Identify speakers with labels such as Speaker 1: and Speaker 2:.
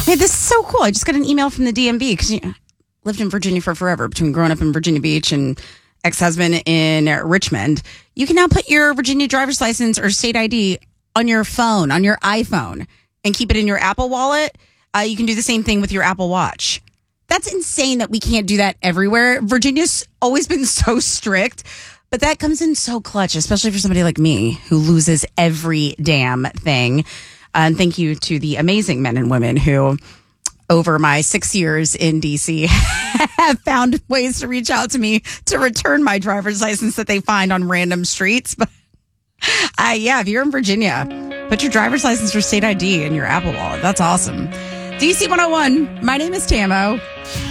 Speaker 1: Hey, this is so cool. I just got an email from the DMV because I lived in Virginia for forever, between growing up in Virginia Beach and ex-husband in Richmond. You can now put your Virginia driver's license or state ID on your phone, on your iPhone, and keep it in your Apple Wallet. You can do the same thing with your Apple Watch. That's insane that we can't do that everywhere. Virginia's always been so strict, but that comes in so clutch, especially for somebody like me who loses every damn thing. And thank you to the amazing men and women who, over my 6 years in D.C., have found ways to reach out to me to return my driver's license that they find on random streets. But if you're in Virginia, put your driver's license or state ID in your Apple Wallet. That's awesome. DC 101, my name is Tamo.